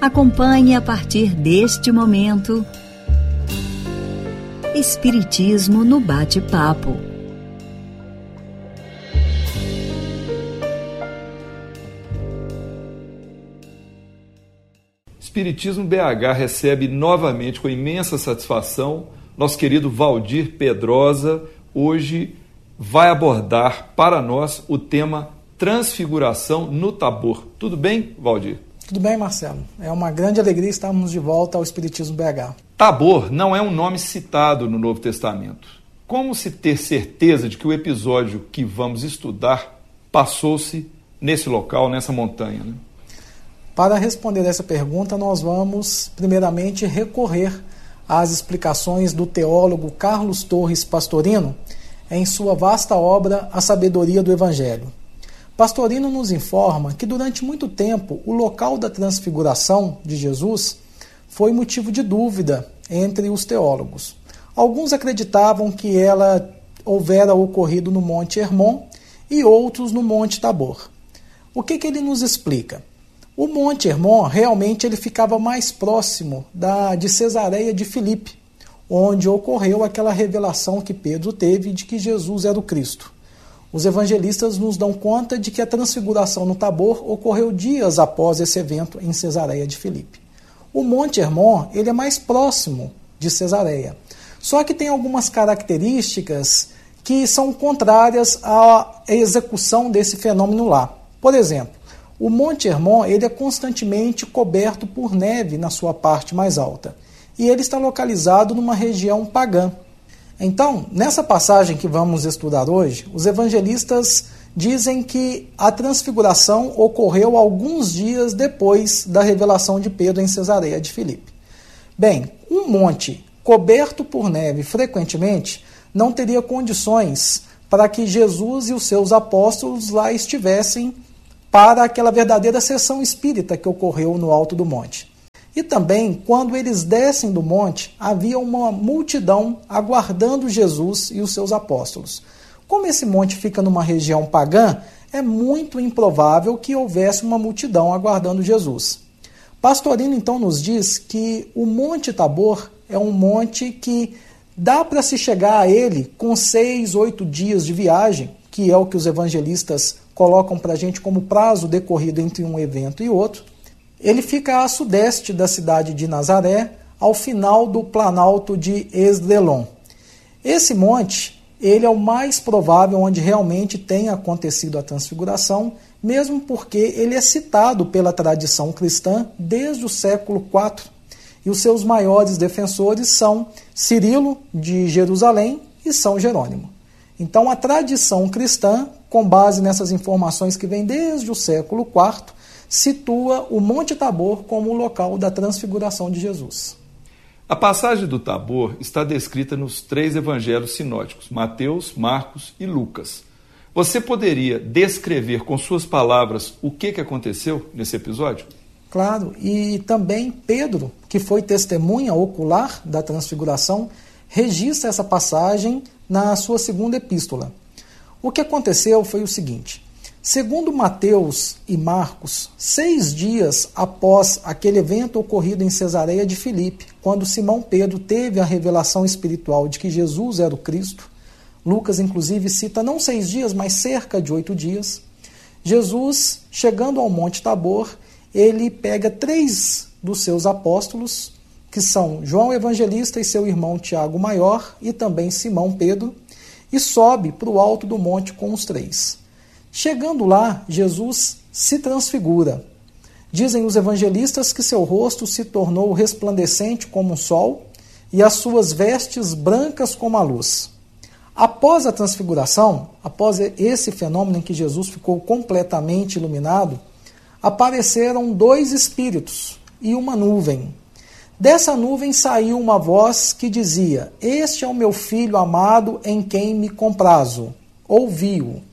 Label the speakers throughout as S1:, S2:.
S1: Acompanhe a partir deste momento Espiritismo no Bate-Papo.
S2: Espiritismo BH recebe novamente com imensa satisfação nosso querido Valdir Pedrosa. Hoje vai abordar para nós o tema Transfiguração no Tabor. Tudo bem, Valdir?
S3: Tudo bem, Marcelo. É uma grande alegria estarmos de volta ao Espiritismo BH.
S2: Tabor não é um nome citado no Novo Testamento. Como se ter certeza de que o episódio que vamos estudar passou-se nesse local, nessa montanha, né?
S3: Para responder essa pergunta, nós vamos, primeiramente, recorrer às explicações do teólogo Carlos Torres Pastorino em sua vasta obra A Sabedoria do Evangelho. Pastorino nos informa que durante muito tempo o local da transfiguração de Jesus foi motivo de dúvida entre os teólogos. Alguns acreditavam que ela houvera ocorrido no Monte Hermon e outros no Monte Tabor. O que ele nos explica? O Monte Hermon realmente ele ficava mais próximo de Cesareia de Filipe, onde ocorreu aquela revelação que Pedro teve de que Jesus era o Cristo. Os evangelistas nos dão conta de que a transfiguração no Tabor ocorreu dias após esse evento em Cesareia de Filipe. O Monte Hermon ele é mais próximo de Cesareia, só que tem algumas características que são contrárias à execução desse fenômeno lá. Por exemplo, o Monte Hermon ele é constantemente coberto por neve na sua parte mais alta, e ele está localizado numa região pagã. Então, nessa passagem que vamos estudar hoje, os evangelistas dizem que a transfiguração ocorreu alguns dias depois da revelação de Pedro em Cesareia de Filipe. Bem, um monte coberto por neve frequentemente não teria condições para que Jesus e os seus apóstolos lá estivessem para aquela verdadeira sessão espírita que ocorreu no alto do monte. E também, quando eles descem do monte, havia uma multidão aguardando Jesus e os seus apóstolos. Como esse monte fica numa região pagã, é muito improvável que houvesse uma multidão aguardando Jesus. Pastorino, então, nos diz que o Monte Tabor é um monte que dá para se chegar a ele com 6, 8 dias de viagem, que é o que os evangelistas colocam para a gente como prazo decorrido entre um evento e outro. Ele fica a sudeste da cidade de Nazaré, ao final do planalto de Esdrelon. Esse monte, ele é o mais provável onde realmente tenha acontecido a transfiguração, mesmo porque ele é citado pela tradição cristã desde o século IV. E os seus maiores defensores são Cirilo, de Jerusalém, e São Jerônimo. Então a tradição cristã, com base nessas informações que vêm desde o século IV, situa o Monte Tabor como o local da transfiguração de Jesus.
S2: A passagem do Tabor está descrita nos 3 evangelhos sinóticos, Mateus, Marcos e Lucas. Você poderia descrever com suas palavras o que aconteceu nesse episódio?
S3: Claro, e também Pedro, que foi testemunha ocular da transfiguração, registra essa passagem na sua segunda epístola. O que aconteceu foi o seguinte: segundo Mateus e Marcos, 6 dias após aquele evento ocorrido em Cesareia de Filipe, quando Simão Pedro teve a revelação espiritual de que Jesus era o Cristo, Lucas inclusive cita não 6 dias, mas cerca de 8 dias, Jesus, chegando ao Monte Tabor, ele pega 3 dos seus apóstolos, que são João Evangelista e seu irmão Tiago Maior, e também Simão Pedro, e sobe para o alto do monte com os 3. Chegando lá, Jesus se transfigura. Dizem os evangelistas que seu rosto se tornou resplandecente como um sol e as suas vestes brancas como a luz. Após a transfiguração, após esse fenômeno em que Jesus ficou completamente iluminado, apareceram 2 espíritos e uma nuvem. Dessa nuvem saiu uma voz que dizia: "Este é o meu filho amado em quem me comprazo. Ouvi-o."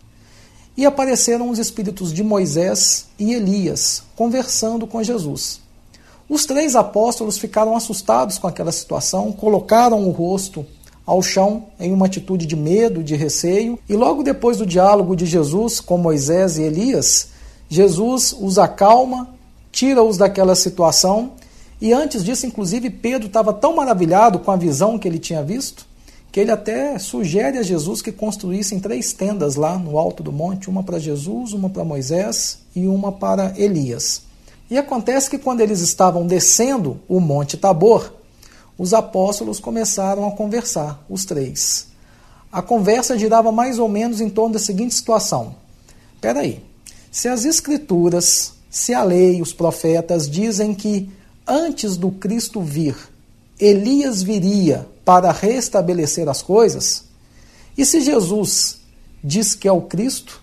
S3: E apareceram os espíritos de Moisés e Elias, conversando com Jesus. Os 3 apóstolos ficaram assustados com aquela situação, colocaram o rosto ao chão em uma atitude de medo, de receio, e logo depois do diálogo de Jesus com Moisés e Elias, Jesus os acalma tira-os daquela situação. E antes disso, inclusive, Pedro estava tão maravilhado com a visão que ele tinha visto, que ele até sugere a Jesus que construíssem 3 tendas lá no alto do monte, uma para Jesus, uma para Moisés e uma para Elias. E acontece que quando eles estavam descendo o Monte Tabor, os apóstolos começaram a conversar, os 3. A conversa girava mais ou menos em torno da seguinte situação. Espera aí, se as Escrituras, se a lei, os profetas dizem que antes do Cristo vir, Elias viria para restabelecer as coisas, e se Jesus diz que é o Cristo,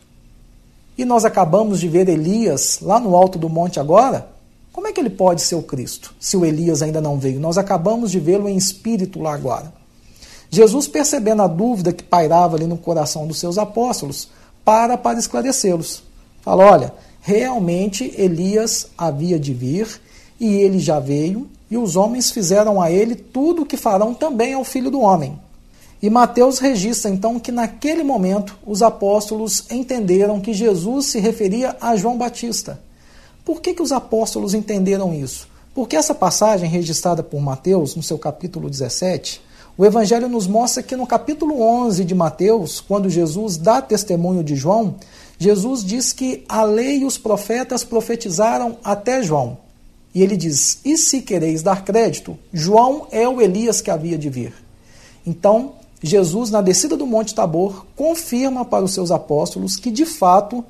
S3: e nós acabamos de ver Elias lá no alto do monte agora, como é que ele pode ser o Cristo, se o Elias ainda não veio? Nós acabamos de vê-lo em espírito lá agora. Jesus, percebendo a dúvida que pairava ali no coração dos seus apóstolos, para esclarecê-los. Fala, olha, realmente Elias havia de vir, e ele já veio, e os homens fizeram a ele tudo o que farão também ao Filho do Homem. E Mateus registra então que naquele momento os apóstolos entenderam que Jesus se referia a João Batista. Por que os apóstolos entenderam isso? Porque essa passagem registrada por Mateus, no seu capítulo 17, o Evangelho nos mostra que no capítulo 11 de Mateus, quando Jesus dá testemunho de João, Jesus diz que a lei e os profetas profetizaram até João. E ele diz, e se quereis dar crédito, João é o Elias que havia de vir. Então, Jesus, na descida do Monte Tabor, confirma para os seus apóstolos que, de fato,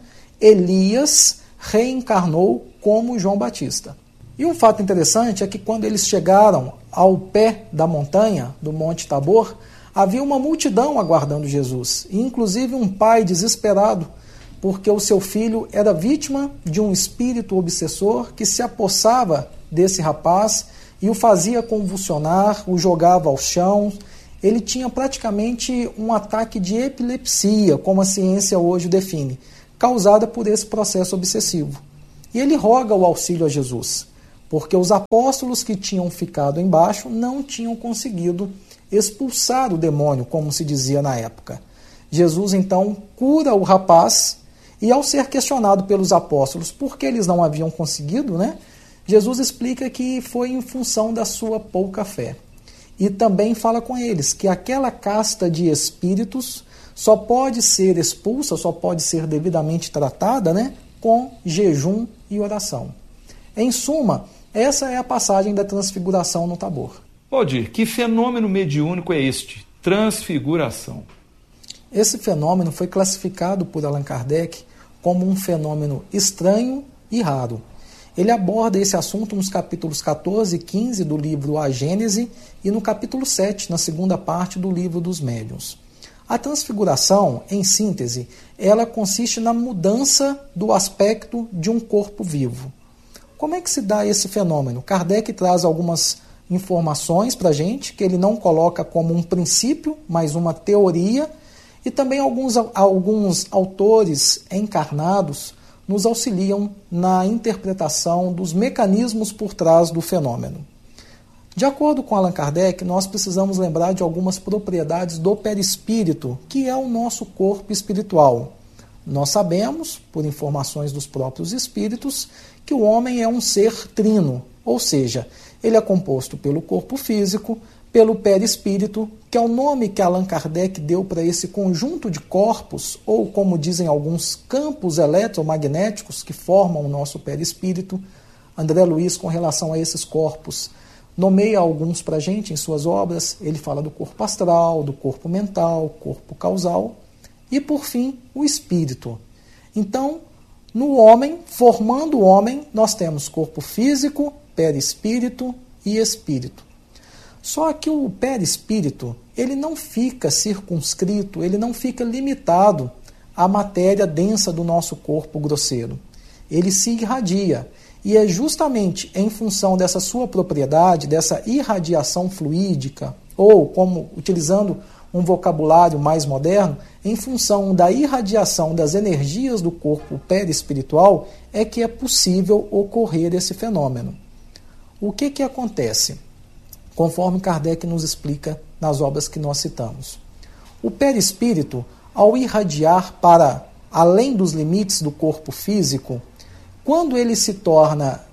S3: Elias reencarnou como João Batista. E um fato interessante é que quando eles chegaram ao pé da montanha, do Monte Tabor, havia uma multidão aguardando Jesus, e inclusive um pai desesperado, porque o seu filho era vítima de um espírito obsessor que se apossava desse rapaz e o fazia convulsionar, o jogava ao chão. Ele tinha praticamente um ataque de epilepsia, como a ciência hoje define, causada por esse processo obsessivo. E ele roga o auxílio a Jesus, porque os apóstolos que tinham ficado embaixo não tinham conseguido expulsar o demônio, como se dizia na época. Jesus então cura o rapaz, e ao ser questionado pelos apóstolos por que eles não haviam conseguido, Jesus explica que foi em função da sua pouca fé. E também fala com eles que aquela casta de espíritos só pode ser expulsa, só pode ser devidamente tratada, com jejum e oração. Em suma, essa é a passagem da transfiguração no Tabor.
S2: Valdir, que fenômeno mediúnico é este? Transfiguração.
S3: Esse fenômeno foi classificado por Allan Kardec como um fenômeno estranho e raro. Ele aborda esse assunto nos capítulos 14 e 15 do livro A Gênese e no capítulo 7, na segunda parte do livro dos Médiuns. A transfiguração, em síntese, ela consiste na mudança do aspecto de um corpo vivo. Como é que se dá esse fenômeno? Kardec traz algumas informações para a gente, que ele não coloca como um princípio, mas uma teoria, e também alguns autores encarnados nos auxiliam na interpretação dos mecanismos por trás do fenômeno. De acordo com Allan Kardec, nós precisamos lembrar de algumas propriedades do perispírito, que é o nosso corpo espiritual. Nós sabemos, por informações dos próprios espíritos, que o homem é um ser trino, ou seja, ele é composto pelo corpo físico, pelo perispírito, que é o nome que Allan Kardec deu para esse conjunto de corpos, ou como dizem alguns, campos eletromagnéticos que formam o nosso perispírito. André Luiz, com relação a esses corpos, nomeia alguns para a gente em suas obras. Ele fala do corpo astral, do corpo mental, corpo causal e, por fim, o espírito. Então, no homem, formando o homem, nós temos corpo físico, perispírito e espírito. Só que o perispírito, ele não fica circunscrito, ele não fica limitado à matéria densa do nosso corpo grosseiro. Ele se irradia. E é justamente em função dessa sua propriedade, dessa irradiação fluídica, ou, como utilizando um vocabulário mais moderno, em função da irradiação das energias do corpo perispiritual, é que é possível ocorrer esse fenômeno. O que acontece? Conforme Kardec nos explica nas obras que nós citamos. O perispírito, ao irradiar para além dos limites do corpo físico, quando ele se torna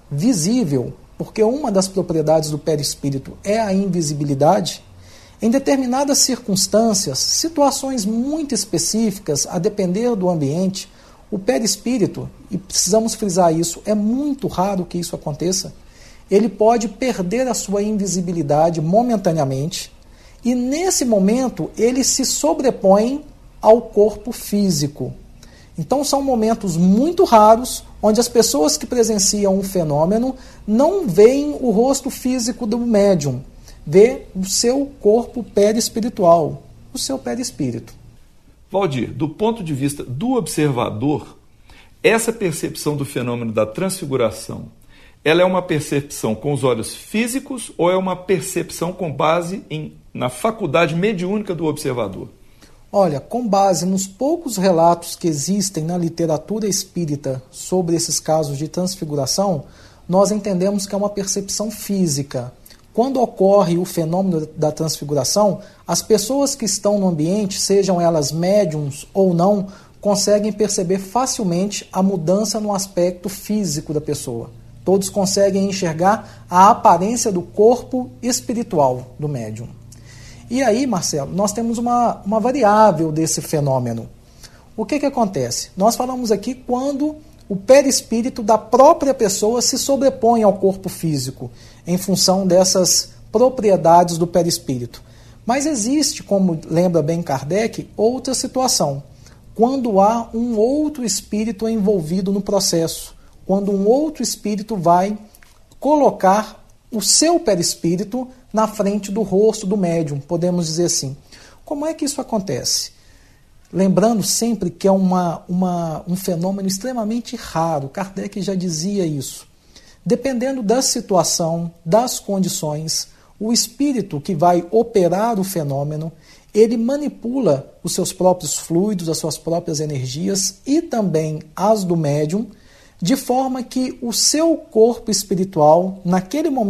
S3: visível, porque uma das propriedades do perispírito é a invisibilidade, em determinadas circunstâncias, situações muito específicas, a depender do ambiente, o perispírito, e precisamos frisar isso, é muito raro que isso aconteça, ele pode perder a sua invisibilidade momentaneamente e, nesse momento, ele se sobrepõe ao corpo físico. Então, são momentos muito raros onde as pessoas que presenciam um fenômeno não veem o rosto físico do médium, vê o seu corpo perispiritual, o seu perispírito.
S2: Valdir, do ponto de vista do observador, essa percepção do fenômeno da transfiguração, ela é uma percepção com os olhos físicos ou é uma percepção com base na faculdade mediúnica do observador?
S3: Olha, com base nos poucos relatos que existem na literatura espírita sobre esses casos de transfiguração, nós entendemos que é uma percepção física. Quando ocorre o fenômeno da transfiguração, as pessoas que estão no ambiente, sejam elas médiums ou não, conseguem perceber facilmente a mudança no aspecto físico da pessoa. Todos conseguem enxergar a aparência do corpo espiritual do médium. E aí, Marcelo, nós temos uma variável desse fenômeno. O que acontece? Nós falamos aqui quando o perispírito da própria pessoa se sobrepõe ao corpo físico, em função dessas propriedades do perispírito. Mas existe, como lembra bem Kardec, outra situação, quando há um outro espírito envolvido no processo, quando um outro espírito vai colocar o seu perispírito na frente do rosto do médium, podemos dizer assim. Como é que isso acontece? Lembrando sempre que é um fenômeno extremamente raro, Kardec já dizia isso. Dependendo da situação, das condições, o espírito que vai operar o fenômeno, ele manipula os seus próprios fluidos, as suas próprias energias e também as do médium, de forma que o seu corpo espiritual, naquele momento,